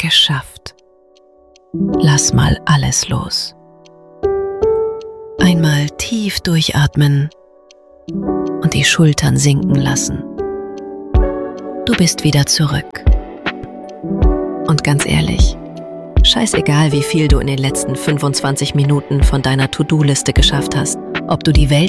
Geschafft. Lass mal alles los. Einmal tief durchatmen und die Schultern sinken lassen. Du bist wieder zurück. Und ganz ehrlich, scheißegal, wie viel du in den letzten 25 Minuten von deiner To-Do-Liste geschafft hast, ob du die Welt